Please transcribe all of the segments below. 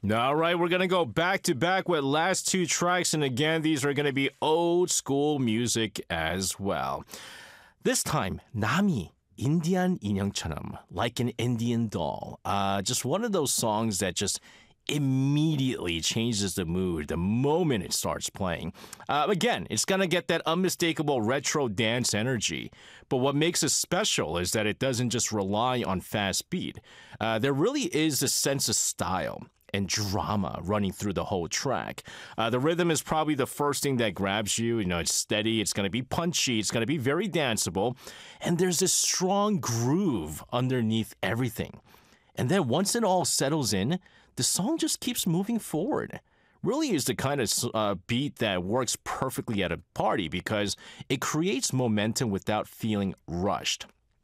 All right, we're going to go back to back with last two tracks. And again, these are going to be old school music as well. This time, Nami. Indian 인형처럼, like an Indian doll. Just one of those songs that just immediately changes the mood the moment it starts playing. Again, it's going to get that unmistakable retro dance energy. But what makes it special is that it doesn't just rely on fast beat. There really is a sense of style and drama running through the whole track. The rhythm is probably the first thing that grabs you. You know, it's steady, it's going to be punchy, it's going to be very danceable, and there's this strong groove underneath everything. And then once it all settles in, the song just keeps moving forward. Really is the kind of beat that works perfectly at a party because it creates momentum without feeling rushed.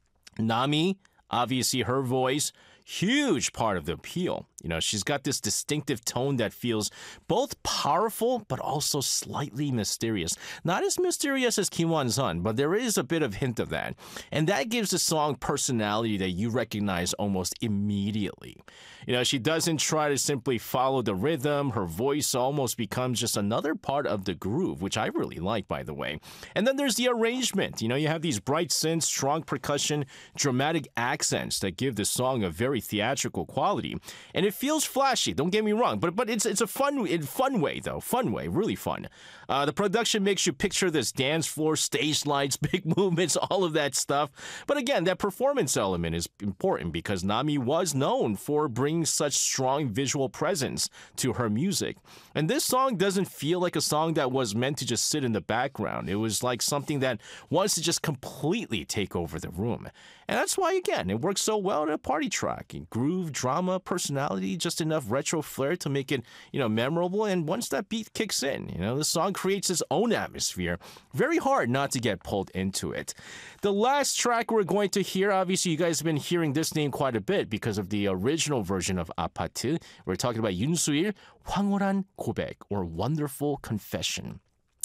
Nami, obviously her voice, huge part of the appeal. You know, she's got this distinctive tone that feels both powerful but also slightly mysterious. Not as mysterious as Kim Won-sun, but there is a bit of hint of that. And that gives the song personality that you recognize almost immediately. You know, she doesn't try to simply follow the rhythm. Her voice almost becomes just another part of the groove, which I really like, by the way. And then there's the arrangement. You know, you have these bright synths, strong percussion, dramatic accents that give the song a very theatrical quality. And it feels flashy, don't get me wrong, but it's a fun way, though. Fun way, really fun. The production makes you picture this dance floor, stage lights, big movements, all of that stuff. But again, that performance element is important because Nami was known for bringing such strong visual presence to her music. And this song doesn't feel like a song that was meant to just sit in the background. It was like something that wants to just completely take over the room. And that's why, again, it works so well in a party track. Groove, drama, personality, just enough retro flair to make it, memorable. And once that beat kicks in, the song creates its own atmosphere. Very hard not to get pulled into it. The last track we're going to hear, obviously you guys have been hearing this name quite a bit because of the original version of 아파트. We're talking about Yoon Soo-il, 황홀한 고백, or Wonderful Confession.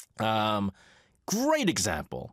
Great example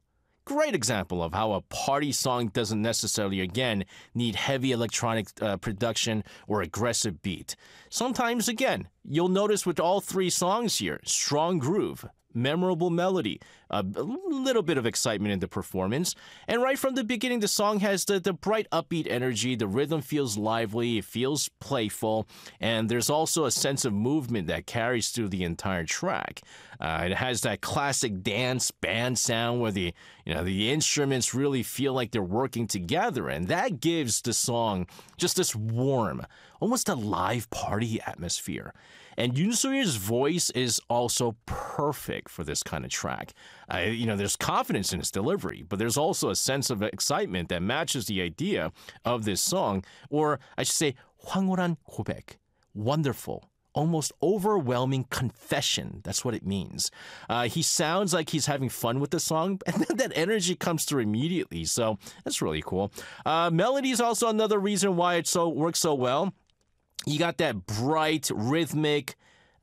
of how a party song doesn't necessarily, again, need heavy electronic production or aggressive beat. Sometimes, again, you'll notice with all three songs here, strong groove, memorable melody, a little bit of excitement in the performance. And right from the beginning, the song has the bright, upbeat energy. The rhythm feels lively. It feels playful. And there's also a sense of movement that carries through the entire track. It has that classic dance band sound where the instruments really feel like they're working together. And that gives the song just this warm, almost a live party atmosphere. And Yoon Soo-il's voice is also perfect for this kind of track. There's confidence in his delivery, but there's also a sense of excitement that matches the idea of this song, or I should say, 황홀한 고백, wonderful, almost overwhelming confession. That's what it means. He sounds like he's having fun with the song, and then that energy comes through immediately, so that's really cool. Melody is also another reason why it works so well. You got that bright, rhythmic,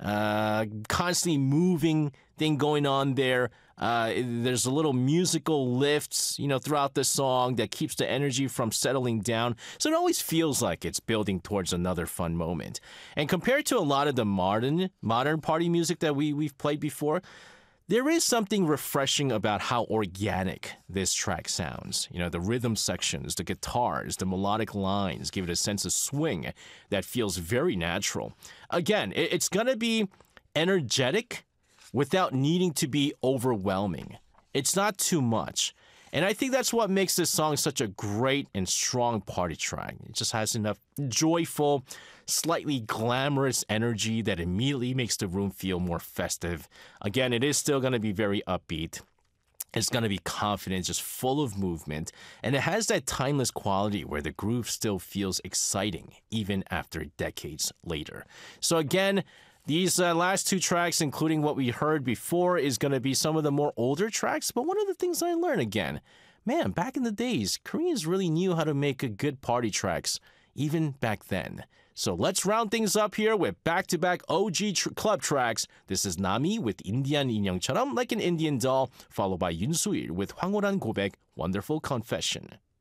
constantly moving thing going on there. There's a little musical lifts, throughout the song that keeps the energy from settling down. So it always feels like it's building towards another fun moment. And compared to a lot of the modern party music that we've played before, there is something refreshing about how organic this track sounds. The rhythm sections, the guitars, the melodic lines give it a sense of swing that feels very natural. Again, it's going to be energetic without needing to be overwhelming. It's not too much. And I think that's what makes this song such a great and strong party track. It just has enough joyful, slightly glamorous energy that immediately makes the room feel more festive. Again, it is still going to be very upbeat. It's going to be confident, just full of movement. And it has that timeless quality where the groove still feels exciting, even after decades later. So again, these last two tracks, including what we heard before, is going to be some of the more older tracks. But one of the things I learned again, man, back in the days, Koreans really knew how to make a good party tracks, even back then. So let's round things up here with back-to-back OG club tracks. This is Nami with Indian 인형처럼, like an Indian doll, followed by Yoon Soo-il with 황홀한 고백, Wonderful Confession.